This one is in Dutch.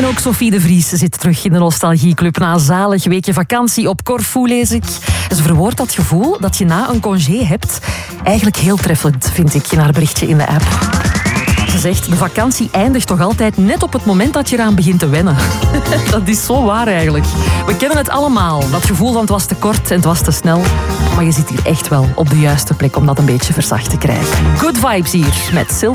En ook Sophie de Vries zit terug in de Nostalgieclub na een zalig weekje vakantie op Corfu, lees ik. Ze verwoordt dat gevoel dat je na een congé hebt. Eigenlijk heel treffend, vind ik, in haar berichtje in de app. Ze zegt, de vakantie eindigt toch altijd net op het moment dat je eraan begint te wennen. Dat is zo waar eigenlijk. We kennen het allemaal. Dat gevoel van het was te kort en het was te snel. Maar je zit hier echt wel op de juiste plek om dat een beetje verzacht te krijgen. Good vibes hier met Sil.